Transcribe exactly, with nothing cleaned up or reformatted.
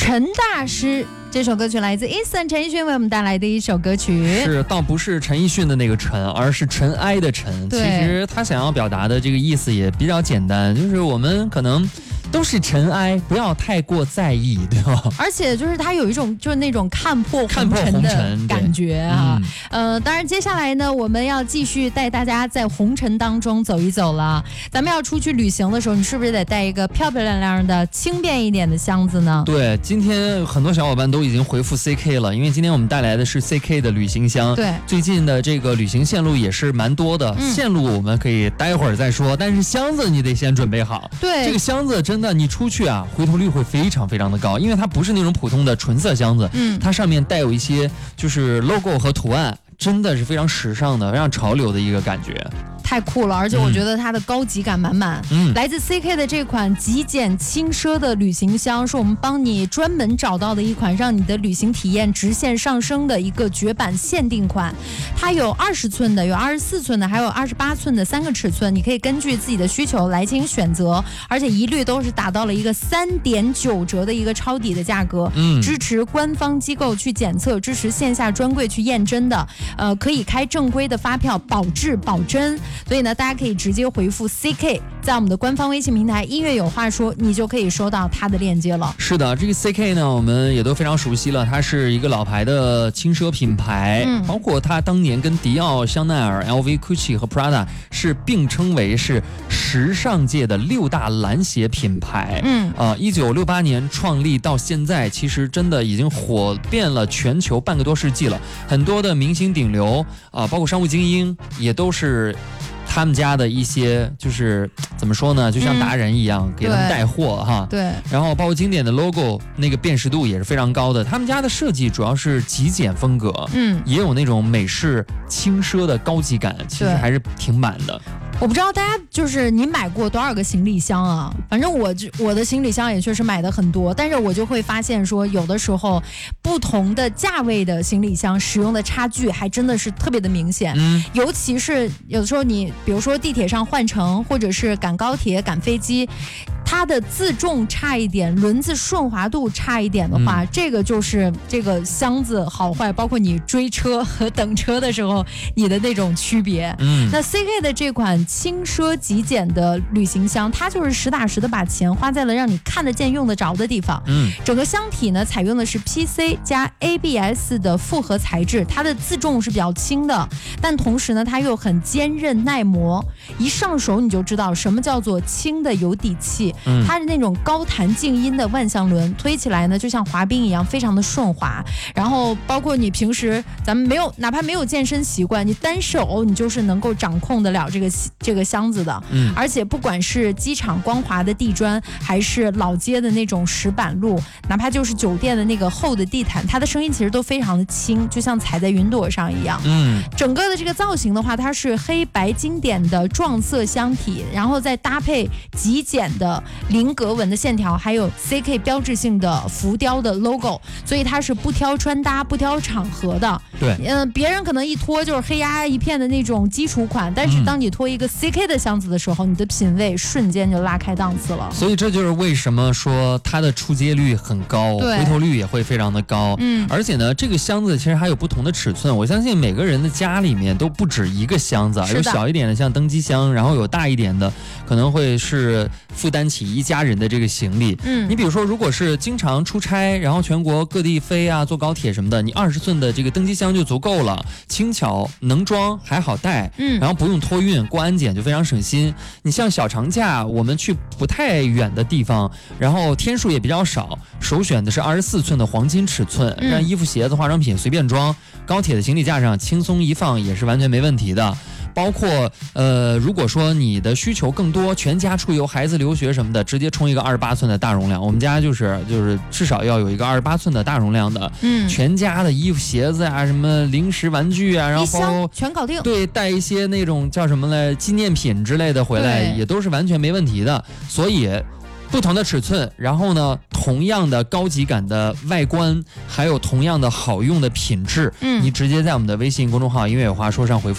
陈大师。这首歌曲来自 Eason 陈奕迅为我们带来的一首歌曲， 是倒不是陈奕迅的那个陈，而是尘埃的尘。其实他想要表达的这个意思也比较简单，就是我们可能都是尘埃，不要太过在意，对吧？ 而且就是它有一种就是那种看破看破红尘的感觉啊。 嗯、 呃，当然接下来呢，我们要继续带大家在红尘当中走一走了。咱们要出去旅行的时候，你是不是得带一个漂漂亮亮的、轻便一点的箱子呢？ 对，今天很多小伙伴都已经回复 C K 了，因为今天我们带来的是 C K 的旅行箱。 对， 最近的这个旅行线路也是蛮多的， 嗯、 线路我们可以待会儿再说，但是箱子你得先准备好。 对， 这个箱子真的你出去啊，回头率会非常非常的高，因为它不是那种普通的纯色箱子， 嗯， 它上面带有一些就是 logo 和图案，真的是非常时尚的、非常潮流的一个感觉。 太酷了，而且我觉得它的高级感满满。嗯，来自 C K 的这款极简轻奢的旅行箱，是我们帮你专门找到的一款让你的旅行体验直线上升的一个绝版限定款。它有二十寸的，有二十四寸的，还有二十八寸的三个尺寸，你可以根据自己的需求来进行选择，而且一律都是打到了一个三点九折的一个抄底的价格。嗯，支持官方机构去检测，支持线下专柜去验真的，呃，可以开正规的发票，保质保真。所以呢，大家可以直接回复 C K， 在我们的官方微信平台音乐有话说，你就可以收到它的链接了。 是的，这个 C K 呢，我们也都非常熟悉了，它是一个老牌的轻奢品牌，嗯、包括它当年跟迪奥、香奈儿、L V、Gucci 和 Prada 是并称为是时尚界的六大蓝鞋品牌。嗯，啊，一九六八年创立到现在，其实真的已经火遍了全球半个多世纪了。很多的明星顶流啊，包括商务精英，也都是他们家的一些就是怎么说呢，就像达人一样、嗯、给他们带货哈。 对。 然后包括经典的 logo， 那个辨识度也是非常高的。他们家的设计主要是极简风格，嗯，也有那种美式轻奢的高级感，其实还是挺满的。 我不知道大家就是你买过多少个行李箱啊？反正我我的行李箱也确实买的很多，但是我就会发现说，有的时候不同的价位的行李箱使用的差距还真的是特别的明显。嗯，尤其是有的时候你比如说地铁上换乘，或者是赶高铁、赶飞机，它的自重差一点，轮子顺滑度差一点的话，嗯、这个就是这个箱子好坏，包括你追车和等车的时候你的那种区别。嗯，那 C K 的这款轻奢极简的旅行箱，它就是实打实的把钱花在了让你看得见用得着的地方。嗯，整个箱体呢采用的是 P C 加 A B S 的复合材质，它的自重是比较轻的，但同时呢它又很坚韧耐磨，一上手你就知道什么叫做轻的有底气。嗯，它是那种高弹静音的万向轮，推起来呢就像滑冰一样非常的顺滑。然后包括你平时咱们没有哪怕没有健身习惯，你单手你就是能够掌控得了这个这个箱子的。嗯，而且不管是机场光滑的地砖，还是老街的那种石板路，哪怕就是酒店的那个厚的地毯，它的声音其实都非常的轻，就像踩在云朵上一样。嗯，整个的这个造型的话，它是黑白经典的撞色箱体，然后再搭配极简的菱格纹的线条，还有 C K 标志性的浮雕的 logo， 所以它是不挑穿搭、不挑场合的。 对， 嗯、呃，别人可能一拖就是黑压压一片的那种基础款，但是当你拖一个 C K 的箱子的时候，你的品味瞬间就拉开档次了。 所以这就是为什么说它的出街率很高，回头率也会非常的高。嗯，而且呢，这个箱子其实还有不同的尺寸，我相信每个人的家里面都不止一个箱子，有小一点的像登机箱，然后有大一点的可能会是负担起一家人的这个行李。嗯，你比如说如果是经常出差，然后全国各地飞啊，坐高铁什么的，你二十寸的这个登机箱就足够了，轻巧能装还好带。嗯，然后不用托运，过安检就非常省心。你像小长假我们去不太远的地方，然后天数也比较少，首选的是二十四寸的黄金尺寸，让衣服鞋子化妆品随便装，高铁的行李架上轻松一放也是完全没问题的。包括呃，如果说你的需求更多，全家出游、孩子留学什么的，直接充一个二十八寸的大容量。我们家就是就是至少要有一个二十八寸的大容量的，嗯，全家的衣服、鞋子啊，什么零食、玩具啊，然后包括全搞定。 对，带一些那种叫什么来纪念品之类的回来，也都是完全没问题的。所以不同的尺寸，然后呢，同样的高级感的外观，还有同样的好用的品质，嗯，你直接在我们的微信公众号音乐有话说上回复